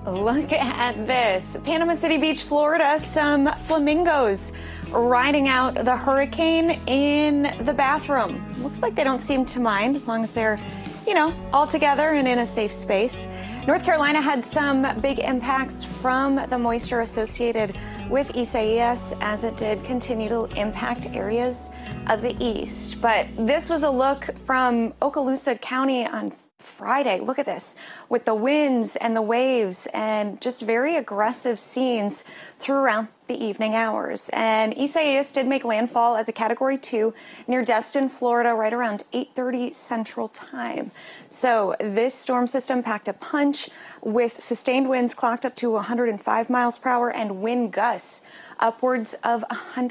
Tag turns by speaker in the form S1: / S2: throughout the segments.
S1: Look at this. Panama City Beach, Florida, some flamingos riding out the hurricane in the bathroom. Looks like they don't seem to mind as long as they're, all together and in a safe space. North Carolina had some big impacts from the moisture associated with Isaias as it did continue to impact areas of the east. But this was a look from Okaloosa County on Friday. Look at this, with the winds and the waves and just very aggressive scenes throughout the evening hours. And Isaias did make landfall as a Category 2 near Destin, Florida, right around 8:30 Central Time. So this storm system packed a punch with sustained winds clocked up to 105 miles per hour and wind gusts upwards of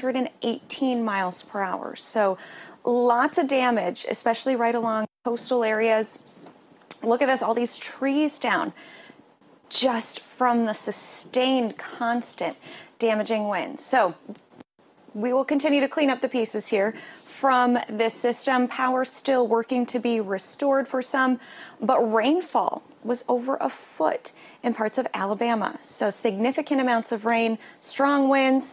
S1: 118 miles per hour. So lots of damage, especially right along coastal areas. Look at this, all these trees down just from the sustained, constant damaging winds. So we will continue to clean up the pieces here from this system. Power still working to be restored for some, but rainfall was over a foot in parts of Alabama. So significant amounts of rain, strong winds.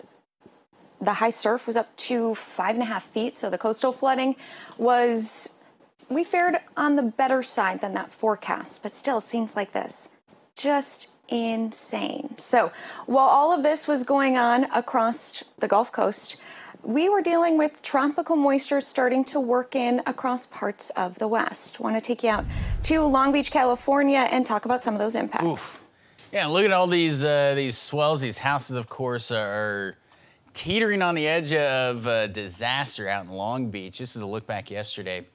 S1: The high surf was up to 5.5 feet. So the coastal flooding was, we fared on the better side than that forecast, but still scenes like this, just insane. So while all of this was going on across the Gulf Coast, we were dealing with tropical moisture starting to work in across parts of the West. Want to take you out to Long Beach, California, and talk about some of those impacts.
S2: Oof. Yeah, look at all these swells. These houses, of course, are teetering on the edge of disaster out in Long Beach. This is a look back yesterday.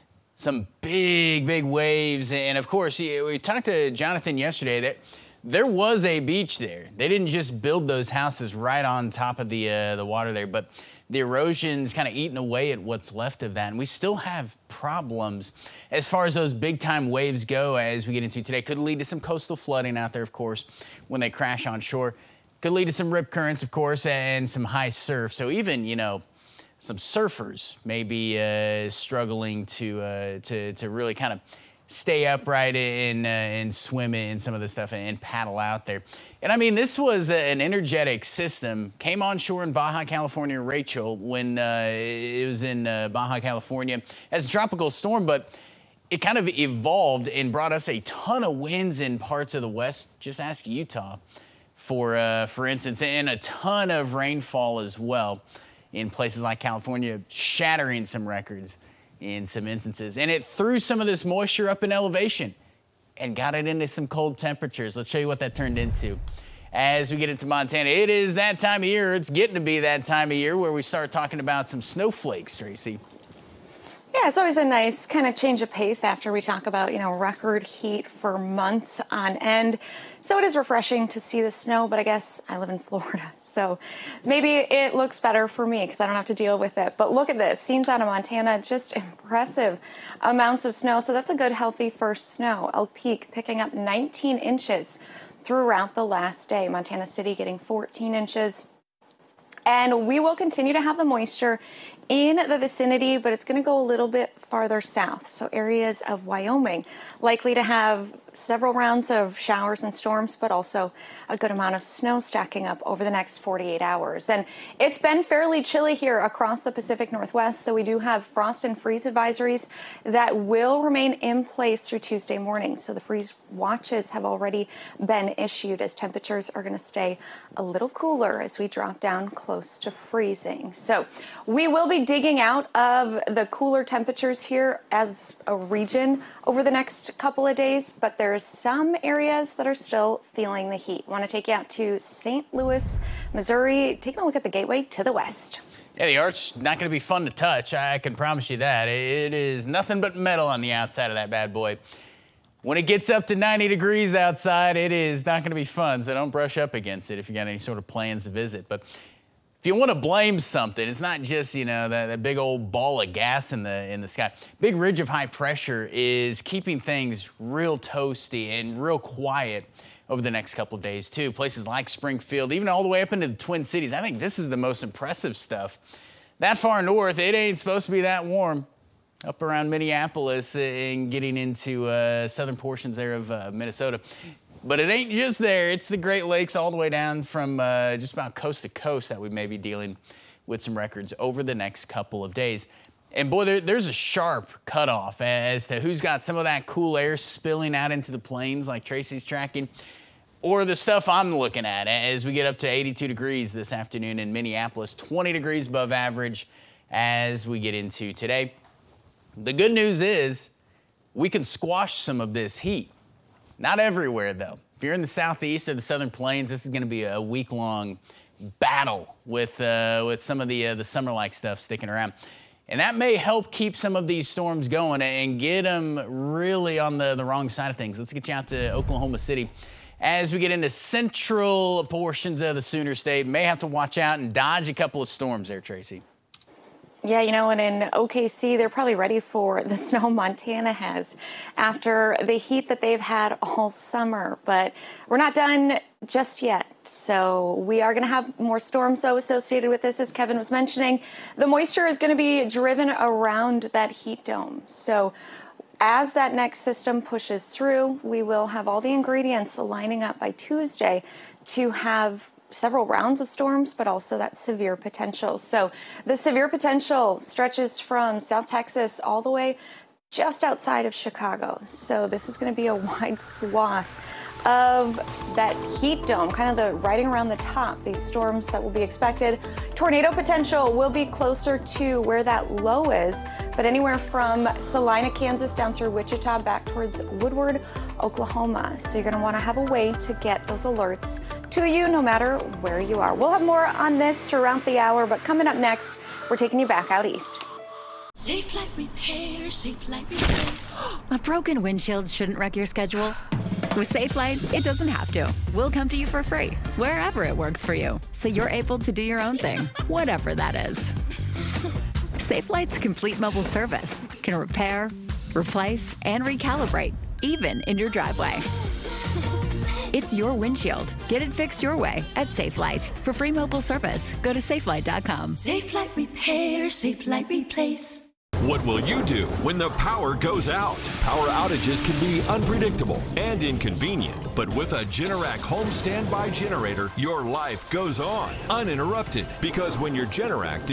S2: Some big waves. And of course, we talked to Jonathan yesterday that there was a beach there. They didn't just build those houses right on top of the water there, but the erosion's kind of eating away at what's left of that. And we still have problems as far as those big time waves go as we get into today. Could lead to some coastal flooding out there, of course, when they crash on shore. Could lead to some rip currents, of course, and some high surf. So even, some surfers may be struggling to really kind of stay upright and swim in some of the stuff and paddle out there. And I mean, this was an energetic system. Came on shore in Baja California, Rachel, when it was in Baja California as a tropical storm, but it kind of evolved and brought us a ton of winds in parts of the West. Just ask Utah, for instance, and a ton of rainfall as well in places like California, shattering some records in some instances. And it threw some of this moisture up in elevation and got it into some cold temperatures. Let's show you what that turned into. As we get into Montana, it is that time of year. It's getting to be that time of year where we start talking about some snowflakes, Tracy.
S1: Yeah, it's always a nice kind of change of pace after we talk about, record heat for months on end. So it is refreshing to see the snow, but I guess I live in Florida, so maybe it looks better for me because I don't have to deal with it. But look at this, scenes out of Montana, just impressive amounts of snow. So that's a good, healthy first snow. Elk Peak picking up 19 inches throughout the last day. Montana City getting 14 inches. And we will continue to have the moisture in the vicinity, but it's going to go a little bit farther south. So areas of Wyoming likely to have several rounds of showers and storms, but also a good amount of snow stacking up over the next 48 hours. And it's been fairly chilly here across the Pacific Northwest, so we do have frost and freeze advisories that will remain in place through Tuesday morning. So the freeze watches have already been issued as temperatures are going to stay a little cooler as we drop down close to freezing. So we will be digging out of the cooler temperatures here as a region over the next couple of days, but there's some areas that are still feeling the heat. Want to take you out to St. Louis, Missouri, taking a look at the gateway to the west.
S2: Yeah, the arch's not going to be fun to touch. I can promise you that. It is nothing but metal on the outside of that bad boy. When it gets up to 90 degrees outside, it is not going to be fun, so don't brush up against it if you got any sort of plans to visit. But if you want to blame something, it's not just, that big old ball of gas in the sky. Big ridge of high pressure is keeping things real toasty and real quiet over the next couple of days, too. Places like Springfield, even all the way up into the Twin Cities. I think this is the most impressive stuff. That far north, it ain't supposed to be that warm. Up around Minneapolis and getting into southern portions there of Minnesota. But it ain't just there. It's the Great Lakes all the way down from just about coast to coast that we may be dealing with some records over the next couple of days. And boy, there's a sharp cutoff as to who's got some of that cool air spilling out into the plains like Tracy's tracking, or the stuff I'm looking at as we get up to 82 degrees this afternoon in Minneapolis, 20 degrees above average as we get into today. The good news is we can squash some of this heat. Not everywhere, though. If you're in the southeast or the southern plains, this is going to be a week-long battle with some of the summer-like stuff sticking around. And that may help keep some of these storms going and get them really on the wrong side of things. Let's get you out to Oklahoma City. As we get into central portions of the Sooner State, may have to watch out and dodge a couple of storms there, Tracy.
S1: Yeah, and in OKC, they're probably ready for the snow Montana has after the heat that they've had all summer. But we're not done just yet. So we are going to have more storms, though, associated with this, as Kevin was mentioning. The moisture is going to be driven around that heat dome. So as that next system pushes through, we will have all the ingredients lining up by Tuesday to have several rounds of storms, but also that severe potential. So the severe potential stretches from South Texas all the way just outside of Chicago. So this is going to be a wide swath of that heat dome, kind of the riding around the top, these storms that will be expected. Tornado potential will be closer to where that low is, but anywhere from Salina, Kansas, down through Wichita, back towards Woodward, Oklahoma. So you're going to want to have a way to get those alerts to you no matter where you are. We'll have more on this throughout the hour, but coming up next, we're taking you back out east.
S3: Safe Light Repair, Safe Light Repair.
S4: A broken windshield shouldn't wreck your schedule. With SafeLight, it doesn't have to. We'll come to you for free, wherever it works for you, so you're able to do your own thing, whatever that is. SafeLight's complete mobile service can repair, replace, and recalibrate, even in your driveway. It's your windshield. Get it fixed your way at SafeLight. For free mobile service, go to safelight.com.
S3: Safe Light Repair, Safe Light Replace.
S5: What will you do when the power goes out? Power outages can be unpredictable and inconvenient, but with a Generac home standby generator, your life goes on uninterrupted, because when your Generac